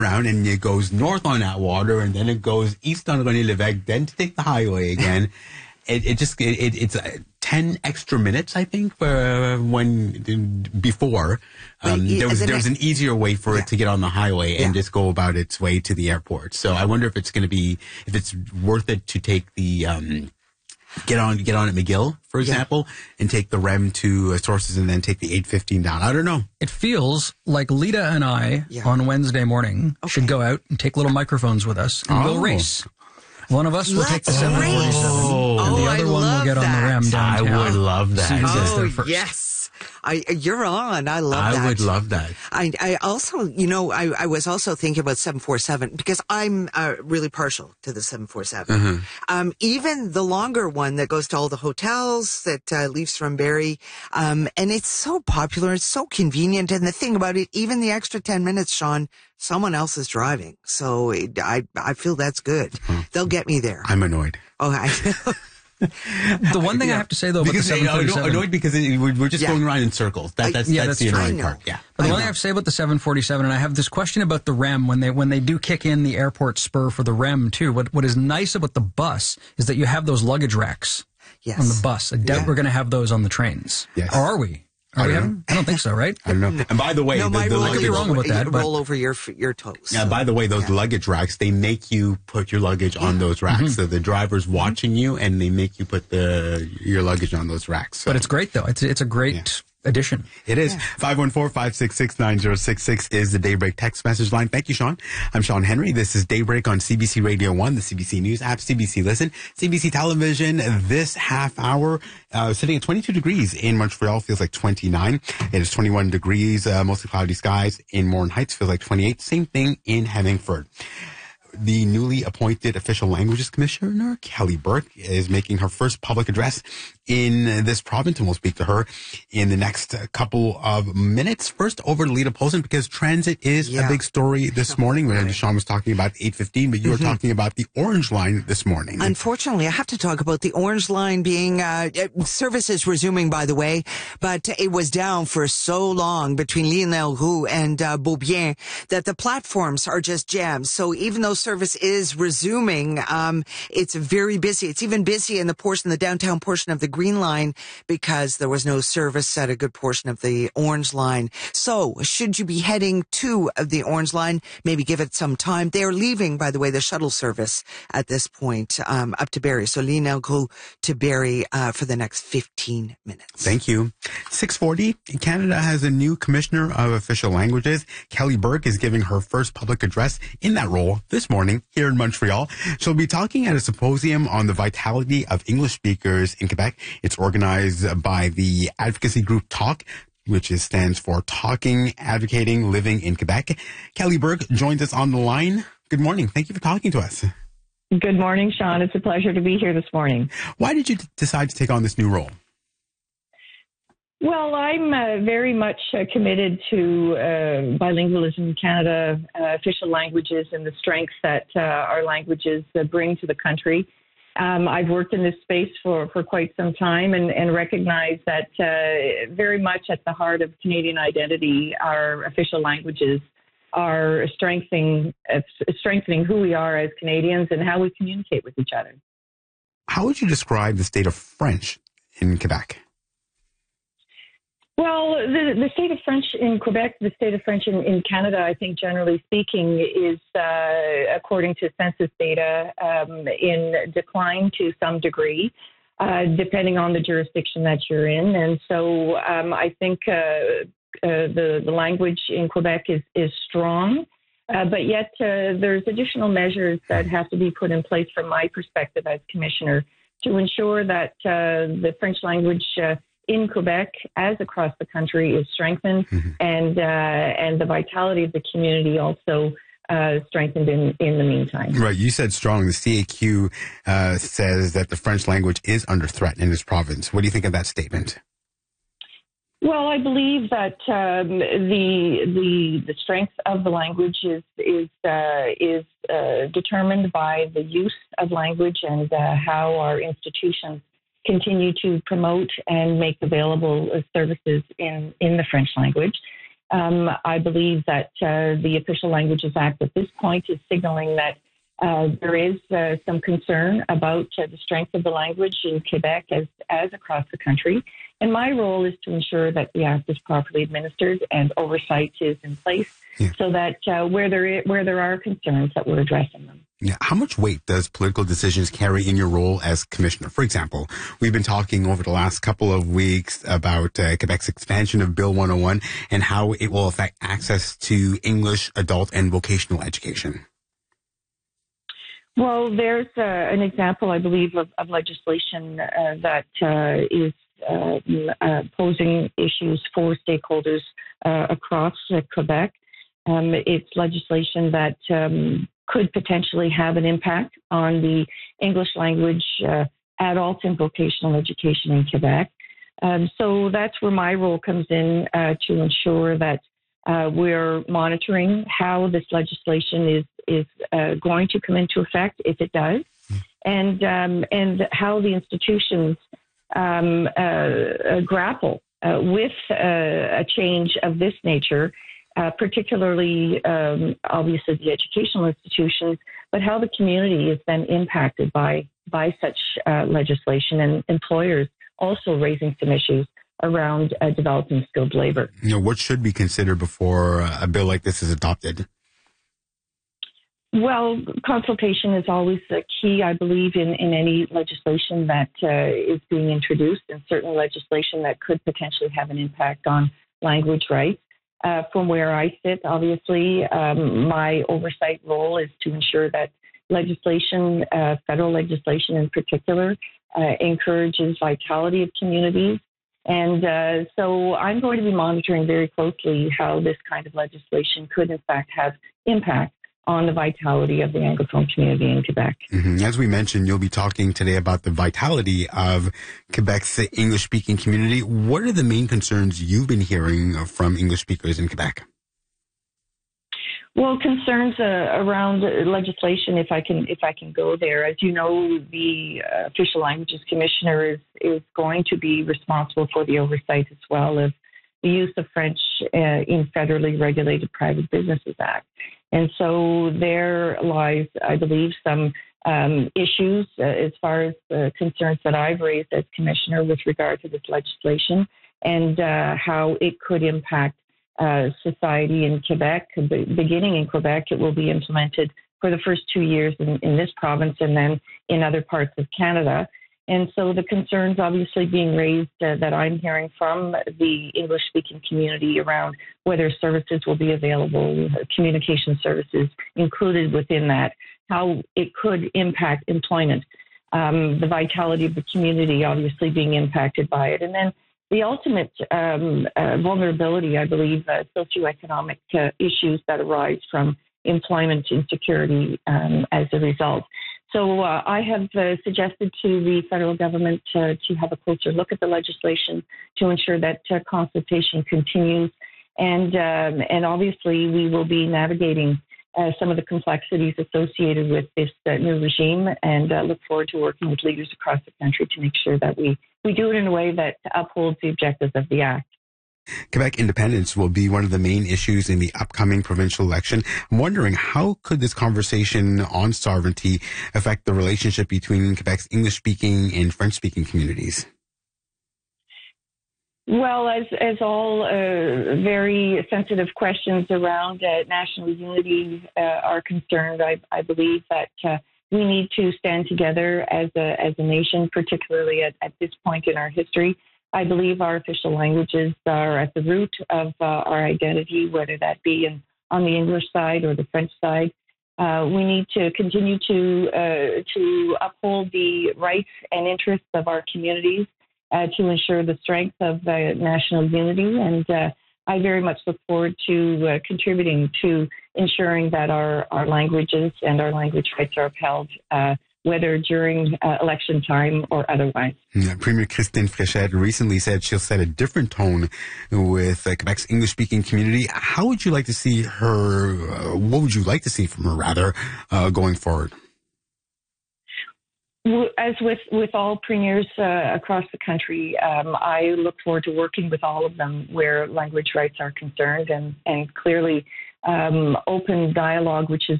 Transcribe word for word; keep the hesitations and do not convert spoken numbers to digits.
around and it goes north on Atwater and then it goes east on René Lévesque, then to take the highway again. it, it just, it, it, it's uh, ten extra minutes, I think, for uh, when, before. Um, there was, there was an easier way for yeah. it to get on the highway and yeah. just go about its way to the airport. So I wonder if it's going to be, if it's worth it to take the, um, Get on, get on at McGill, for example, yeah. and take the R E M to uh, Sources and then take the eight fifteen down. I don't know. It feels like Lita and I yeah. on Wednesday morning okay. should go out and take little microphones with us and oh. we'll race. One of us will Let's take the seven forty-seven oh. and the other I one will get that. on the R E M downtown. I would love that. See who gets oh, there first. Yes. I, you're on. I love I that. I would love that. I, I also, you know, I, I was also thinking about seven forty-seven because I'm uh, really partial to the seven forty-seven. Mm-hmm. Um, even the longer one that goes to all the hotels that uh, leaves from Barrie. Um, and it's so popular. It's so convenient. And the thing about it, even the extra ten minutes, Sean, someone else is driving. So it, I, I feel that's good. Mm-hmm. They'll get me there. I'm annoyed. Oh, I The one thing yeah. I have to say though, because about the seven forty-seven, annoyed because it, we're just yeah. going around in circles. That, that's yeah, that's, that's the true. annoying part. Yeah. But the one thing I have to say about the seven forty-seven, and I have this question about the R E M when they when they do kick in the airport spur for the R E M too. What what is nice about the bus is that you have those luggage racks yes. on the bus. I doubt yeah. we're going to have those on the trains. Yes. Or are we? Are I we don't having? I don't think so, right? I don't know. And by the way, no, the, the roll, I could be wrong about that. You but, roll over your your toes. Yeah. By the way, those yeah. luggage racks, they make you put your luggage yeah. on those racks. Mm-hmm. So the driver's mm-hmm. watching you, and they make you put the your luggage on those racks. So. But it's great though. It's it's a great. Yeah. Edition. It is. five one four, five six six, nine zero six six is the Daybreak text message line. Thank you, Sean. I'm Sean Henry. This is Daybreak on C B C Radio one, the C B C News app, C B C Listen, C B C Television. This half hour, uh, sitting at twenty-two degrees in Montreal, feels like twenty-nine. It is twenty-one degrees, uh, mostly cloudy skies in Morin Heights, feels like twenty-eight. Same thing in Hemmingford. The newly appointed Official Languages Commissioner, Kelly Burke, is making her first public address in this province, and we'll speak to her in the next couple of minutes. First, over to Lita Poulsen, because transit is yeah. a big story this morning. When Sean was talking about eight fifteen, but you mm-hmm. were talking about the Orange Line this morning. Unfortunately, I have to talk about the Orange Line being, uh, services resuming, by the way, but it was down for so long between L'Île-Roux and uh, Beaubien that the platforms are just jammed. So even though service is resuming, um, it's very busy. It's even busy in the portion, the downtown portion of the Green Line, because there was no service at a good portion of the Orange Line. So should you be heading to the Orange Line, maybe give it some time. They're leaving, by the way, the shuttle service at this point, um, up to Barrie. So L'Île-Roux to Barrie, uh, for the next fifteen minutes. Thank you. six forty, Canada has a new Commissioner of Official Languages. Kelly Burke is giving her first public address in that role this morning here in Montreal. She'll be talking at a symposium on the vitality of English speakers in Quebec. It's organized by the advocacy group Talk, which is, stands for Talking, Advocating, Living in Quebec. Kelly Burke joins us on the line. Good morning. Thank you for talking to us. Good morning, Sean. It's a pleasure to be here this morning. Why did you d- decide to take on this new role? Well, I'm uh, very much uh, committed to uh, bilingualism in Canada, uh, official languages, and the strength that uh, our languages uh, bring to the country. Um, I've worked in this space for, for quite some time and, and recognize that uh, very much at the heart of Canadian identity, our official languages are strengthening, uh, strengthening who we are as Canadians and how we communicate with each other. How would you describe the state of French in Quebec? Well, the, the state of French in Quebec, the state of French in, in Canada, I think generally speaking, is, uh, according to census data, um, in decline to some degree, uh, depending on the jurisdiction that you're in. And so um, I think uh, uh, the, the language in Quebec is, is strong, uh, but yet uh, there's additional measures that have to be put in place from my perspective as commissioner to ensure that uh, the French language uh, in Quebec, as across the country, is strengthened, mm-hmm. and uh, and the vitality of the community also uh, strengthened in, in the meantime. Right. You said strong. The C A Q uh, says that the French language is under threat in this province. What do you think of that statement? Well, I believe that um, the the the strength of the language is is uh, is uh, determined by the use of language and uh, how our institutions continue to promote and make available uh, services in, in the French language. Um, I believe that uh, the Official Languages Act at this point is signaling that uh, there is uh, some concern about uh, the strength of the language in Quebec as, as across the country. And my role is to ensure that the Act is properly administered and oversight is in place yeah. so that uh, where there is, where there are concerns that we're addressing them. Yeah. How much weight does political decisions carry in your role as commissioner? For example, we've been talking over the last couple of weeks about uh, Quebec's expansion of Bill one oh one and how it will affect access to English adult and vocational education. Well, there's uh, an example, I believe, of, of legislation uh, that uh, is uh, uh, posing issues for stakeholders uh, across uh, Quebec. Um, it's legislation that um, could potentially have an impact on the English language uh, adult and vocational education in Quebec. Um, so that's where my role comes in uh, to ensure that uh, we're monitoring how this legislation is is uh, going to come into effect, if it does, and um, and how the institutions um, uh, uh, grapple uh, with uh, a change of this nature. Uh, particularly, um, obviously, the educational institutions, but how the community is then impacted by by such uh, legislation, and employers also raising some issues around uh, developing skilled labor. You know, what should be considered before a bill like this is adopted? Well, consultation is always a key, I believe, in, in any legislation that uh, is being introduced, and certain legislation that could potentially have an impact on language rights. Uh, from where I sit, obviously, um, my oversight role is to ensure that legislation, uh, federal legislation in particular, uh, encourages vitality of communities. And uh, so I'm going to be monitoring very closely how this kind of legislation could, in fact, have impact on the vitality of the Anglophone community in Quebec. Mm-hmm. As we mentioned, you'll be talking today about the vitality of Quebec's English-speaking community. What are the main concerns you've been hearing from English speakers in Quebec? Well, concerns uh, around legislation, if I can, if I can go there. As you know, the uh, Official Languages Commissioner is is going to be responsible for the oversight as well of the use of French uh, in federally regulated private businesses act. And so there lies, I believe, some um, issues uh, as far as uh, concerns that I've raised as commissioner with regard to this legislation and uh, how it could impact uh, society in Quebec. Beginning in Quebec, it will be implemented for the first two years in, in this province and then in other parts of Canada. And so the concerns obviously being raised uh, that I'm hearing from the English-speaking community around whether services will be available, communication services included within that, how it could impact employment, um, the vitality of the community obviously being impacted by it. And then the ultimate um, uh, vulnerability, I believe, uh, socioeconomic uh, issues that arise from employment insecurity um, as a result. So uh, I have uh, suggested to the federal government uh, to have a closer look at the legislation to ensure that uh, consultation continues. And um, and obviously we will be navigating uh, some of the complexities associated with this uh, new regime, and uh, look forward to working with leaders across the country to make sure that we, we do it in a way that upholds the objectives of the Act. Quebec independence will be one of the main issues in the upcoming provincial election. I'm wondering, how could this conversation on sovereignty affect the relationship between Quebec's English-speaking and French-speaking communities? Well, as as all uh, very sensitive questions around uh, national unity uh, are concerned, I, I believe that uh, we need to stand together as a as a nation, particularly at, at this point in our history. I believe our official languages are at the root of uh, our identity, whether that be in, on the English side or the French side. Uh, we need to continue to uh, to uphold the rights and interests of our communities uh, to ensure the strength of uh, national unity. And uh, I very much look forward to uh, contributing to ensuring that our, our languages and our language rights are upheld, uh, whether during uh, election time or otherwise. Yeah, Premier Christine Fréchette recently said she'll set a different tone with uh, Quebec's English-speaking community. How would you like to see her, uh, what would you like to see from her, rather, uh, going forward? As with, with all premiers uh, across the country, um, I look forward to working with all of them where language rights are concerned, and, and clearly um, open dialogue, which is